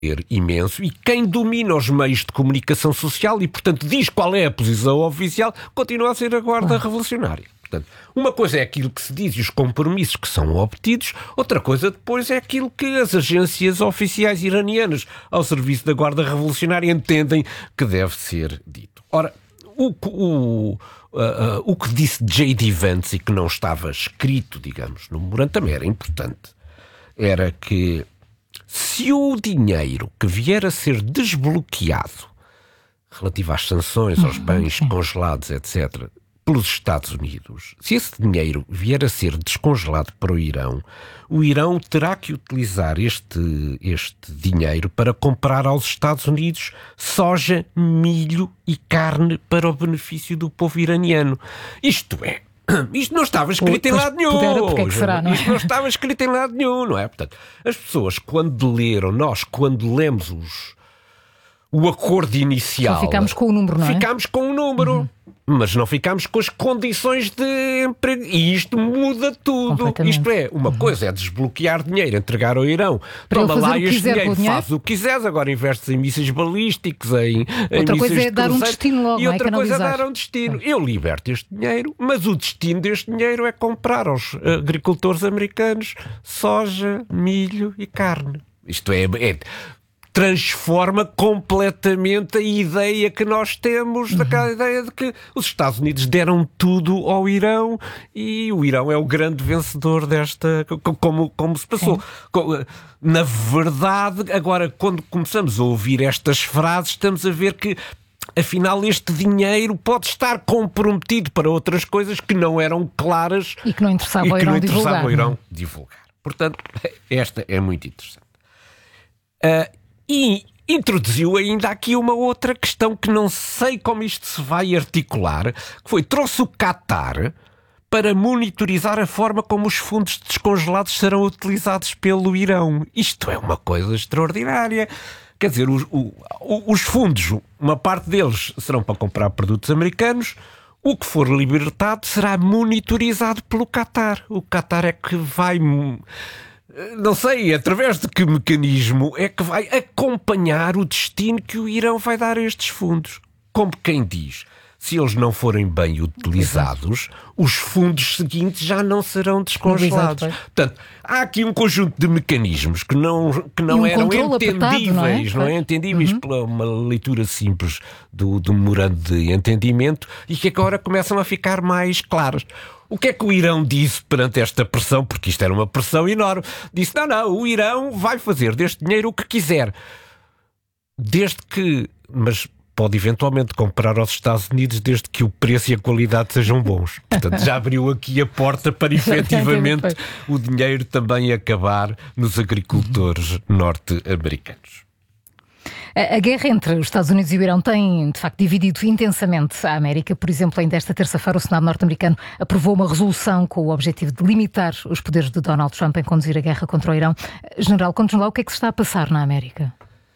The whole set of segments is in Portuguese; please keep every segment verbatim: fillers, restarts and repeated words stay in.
imenso, e quem domina os meios de comunicação social e, portanto, diz qual é a posição oficial, continua a ser a Guarda Revolucionária. Portanto, uma coisa é aquilo que se diz e os compromissos que são obtidos, outra coisa depois é aquilo que as agências oficiais iranianas ao serviço da Guarda Revolucionária entendem que deve ser dito. Ora, o, o, uh, uh, o que disse J D Vance e que não estava escrito, digamos, no memorando também era importante, era que se o dinheiro que vier a ser desbloqueado relativo às sanções, aos bens congelados, etcétera, pelos Estados Unidos, se esse dinheiro vier a ser descongelado para o Irão, o Irão terá que utilizar este, este dinheiro para comprar aos Estados Unidos soja, milho e carne para o benefício do povo iraniano. Isto é, isto não estava escrito em lado nenhum. Pudera, porque é que será, não é? Isto não estava escrito em lado nenhum, não é? Portanto, as pessoas, quando leram, nós, quando lemos os, o acordo inicial... Só ficámos com o número, não é? Ficámos com o número, uhum. Mas não ficámos com as condições de emprego. E isto muda tudo. Isto é, uma uhum. coisa é desbloquear dinheiro, entregar ao Irão. Toma lá este dinheiro, faz o que quiseres, agora investes em mísseis balísticos, em, em outra coisa é dar um destino logo, e outra não é? coisa é dar um destino. Eu liberto este dinheiro, mas o destino deste dinheiro é comprar aos agricultores americanos soja, milho e carne. Isto é... é transforma completamente a ideia que nós temos, uhum. daquela ideia de que os Estados Unidos deram tudo ao Irão e o Irão é o grande vencedor desta... Como, como se passou. Sim. Na verdade, agora, quando começamos a ouvir estas frases, estamos a ver que afinal este dinheiro pode estar comprometido para outras coisas que não eram claras e que não interessava ao Irão, interessava divulgar, Irão divulgar. Portanto, esta é muito interessante. Uh, E introduziu ainda aqui uma outra questão que não sei como isto se vai articular, que foi, trouxe o Qatar para monitorizar a forma como os fundos descongelados serão utilizados pelo Irão. Isto é uma coisa extraordinária. Quer dizer, os, o, os fundos, uma parte deles serão para comprar produtos americanos, o que for libertado será monitorizado pelo Qatar. O Qatar é que vai... Não sei, através de que mecanismo é que vai acompanhar o destino que o Irão vai dar a estes fundos. Como quem diz, se eles não forem bem utilizados, os fundos seguintes já não serão descongelados. Portanto, há aqui um conjunto de mecanismos que não, que não um eram entendíveis, apertado, não é? não é? Entendíveis uhum. pela uma leitura simples do, do memorando de entendimento e que agora começam a ficar mais claras. O que é que o Irão disse perante esta pressão? Porque isto era uma pressão enorme. Disse, não, não, o Irão vai fazer deste dinheiro o que quiser. Desde que... Mas pode eventualmente comprar aos Estados Unidos desde que o preço e a qualidade sejam bons. Portanto, já abriu aqui a porta para efetivamente o dinheiro também acabar nos agricultores norte-americanos. A guerra entre os Estados Unidos e o Irão tem, de facto, dividido intensamente a América. Por exemplo, ainda esta terça-feira o Senado norte-americano aprovou uma resolução com o objetivo de limitar os poderes de Donald Trump em conduzir a guerra contra o Irão. General, conte-nos lá o que é que se está a passar na América.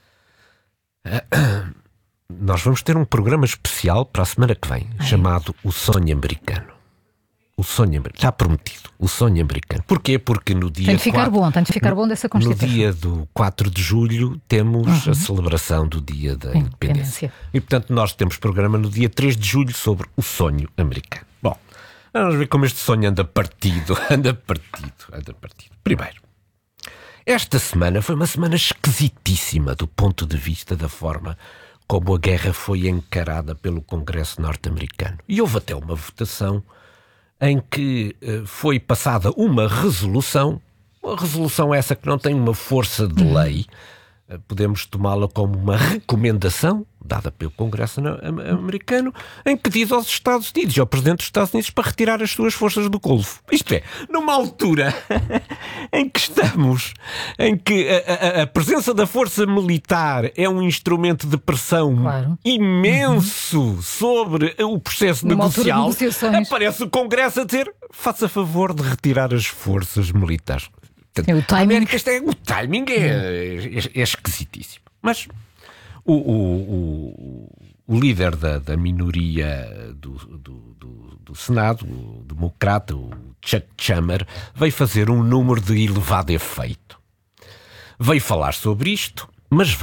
Nós vamos ter um programa especial para a semana que vem, Ai. chamado O Sonho Americano. O sonho americano. Está prometido. O sonho americano. Porquê? Porque no dia... Tem de ficar quatro, bom, tem de ficar no, bom dessa Constituição. No dia do quatro de julho temos uhum. a celebração do Dia da Independência. Independência. E, portanto, nós temos programa no dia três de julho sobre o sonho americano. Bom, vamos ver como este sonho anda partido. Anda partido. Anda partido. Primeiro, esta semana foi uma semana esquisitíssima do ponto de vista da forma como a guerra foi encarada pelo Congresso norte-americano. E houve até uma votação em que uh, foi passada uma resolução, uma resolução essa que não tem uma força de lei, uh, podemos tomá-la como uma recomendação dada pelo Congresso americano, em que diz aos Estados Unidos e ao Presidente dos Estados Unidos para retirar as suas forças do Golfo. Isto é, numa altura em que estamos, em que a, a, a presença da força militar é um instrumento de pressão claro. imenso uhum. sobre o processo numa negocial, aparece o Congresso a dizer, faça favor de retirar as forças militares. Portanto, é o timing. A América, é, o timing é, é, é esquisitíssimo. Mas o, o, o, o líder da, da minoria do, do, do, do Senado, o democrata, o Chuck Schumer, veio fazer um número de elevado efeito. Veio falar sobre isto Mas